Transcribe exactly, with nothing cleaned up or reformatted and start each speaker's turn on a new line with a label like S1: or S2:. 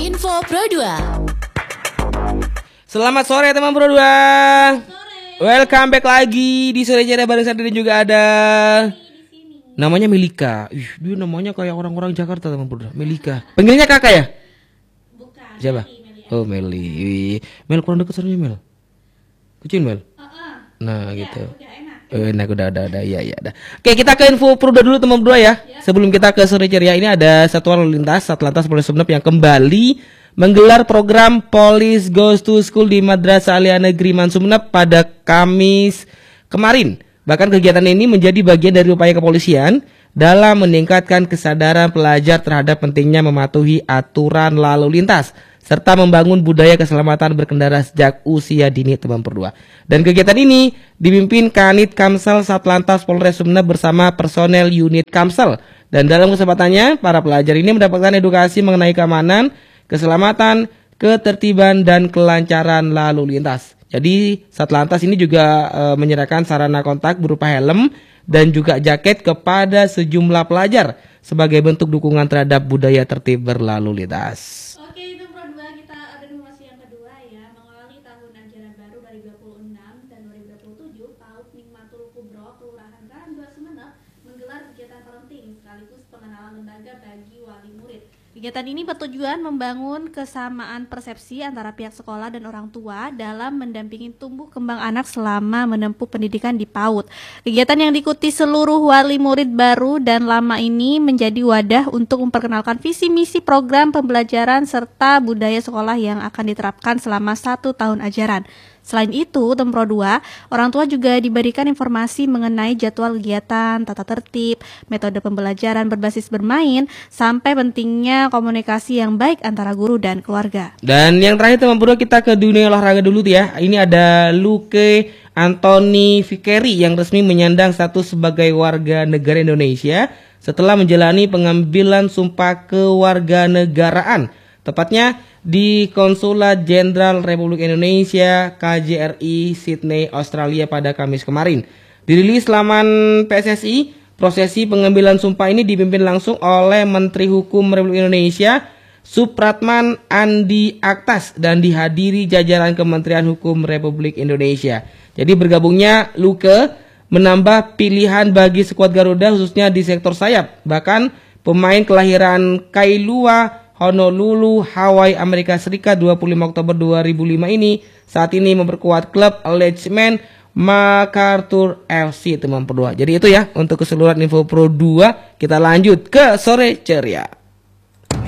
S1: Info Pro dua.
S2: Selamat sore teman Pro dua. Welcome back lagi di Sore Ceria bareng saya dan juga ada namanya Melika. Ih, dia namanya kayak orang-orang Jakarta teman Pro dua. Melika. Panggilnya kakak ya?
S3: Bukan.
S2: Siapa?
S3: Meli,
S2: Oh Meli. Wih. Mel kurang dekat sana Mel. Kucing Mel.
S3: Uh-uh.
S2: Nah
S3: Ya,
S2: gitu.
S3: udah enak.
S2: Eh, enak udah udah udah ya ya dah. Oke, kita ke info Pro dua dulu teman Pro dua ya.
S3: Ya.
S2: Sebelum kita ke Sore Ceria, ini ada satuan lalu lintas Satlantas Polres Sumeneb yang kembali menggelar program Police Goes to School di Madrasah Aliyah Negeri Man Sumeneb pada Kamis kemarin. Bahkan kegiatan ini menjadi bagian dari upaya kepolisian dalam meningkatkan kesadaran pelajar terhadap pentingnya mematuhi aturan lalu lintas serta membangun budaya keselamatan berkendara sejak usia dini teman Pro dua. Dan kegiatan ini dipimpin Kanit Kamsel Satlantas Polres Sumeneb bersama personel unit Kamsel. Dan dalam kesempatannya, para pelajar ini mendapatkan edukasi mengenai keamanan, keselamatan, ketertiban, dan kelancaran lalu lintas. Jadi Satlantas ini juga e, menyerahkan sarana kontak berupa helm dan juga jaket kepada sejumlah pelajar sebagai bentuk dukungan terhadap budaya tertib berlalu lintas.
S3: Oke, itu Pro dua, kita ada informasi yang kedua ya. Mengawali tahun ajaran baru dua ribu dua puluh enam dan dua ribu dua puluh tujuh, PAUD Nikmatul Kubro Kelurahan Karangdua Sumeneb menggelar kegiatan parenting sekaligus pengenalan lembaga bagi wali murid. Kegiatan ini bertujuan membangun kesamaan persepsi antara pihak sekolah dan orang tua dalam mendampingi tumbuh kembang anak selama menempuh pendidikan di PAUD. Kegiatan yang diikuti seluruh wali murid baru dan lama ini menjadi wadah untuk memperkenalkan visi misi program pembelajaran serta budaya sekolah yang akan diterapkan selama satu tahun ajaran. Selain itu, Tem Pro dua, orang tua juga diberikan informasi mengenai jadwal kegiatan, tata tertib, metode pembelajaran berbasis bermain, sampai pentingnya komunikasi yang baik antara guru dan keluarga.
S2: Dan yang terakhir teman Pro dua, kita ke dunia olahraga dulu tuh ya. Ini ada Luke Anthony Vickery yang resmi menyandang status sebagai warga negara Indonesia setelah menjalani pengambilan sumpah kewarganegaraan. Tepatnya di Konsulat Jenderal Republik Indonesia K J R I Sydney, Australia pada Kamis kemarin. Dirilis laman P S S I, prosesi pengambilan sumpah ini dipimpin langsung oleh Menteri Hukum Republik Indonesia Supratman Andi Aktas dan dihadiri jajaran Kementerian Hukum Republik Indonesia. Jadi bergabungnya Luke menambah pilihan bagi skuad Garuda khususnya di sektor sayap. Bahkan pemain kelahiran Kailua Honolulu, Hawaii, Amerika Serikat dua puluh lima Oktober dua ribu lima ini saat ini memperkuat klub Allegiant MacArthur F C teman Pro dua. Jadi itu ya untuk keseluruhan info Pro dua. Kita lanjut ke Sore Ceria.